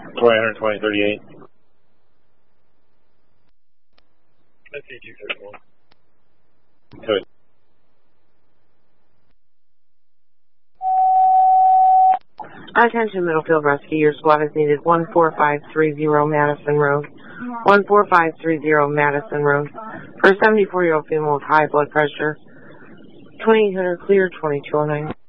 20, 38. I see 231. Good. Attention Middlefield Rescue, your squad is needed 14530 Madison Road. 14530 Madison Road. For a 74-year-old female with high blood pressure. 2800 clear, 2209.